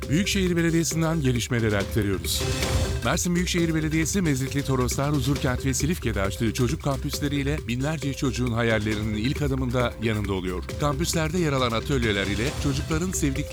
Büyükşehir Belediyesi'nden gelişmeleri aktarıyoruz. Mersin Büyükşehir Belediyesi, Mezitli, Toroslar, Huzurkent ve Silifke'de açtığı çocuk kampüsleriyle binlerce çocuğun hayallerinin ilk adımında yanında oluyor. Kampüslerde yer alan atölyeler ile çocukların sevdikleri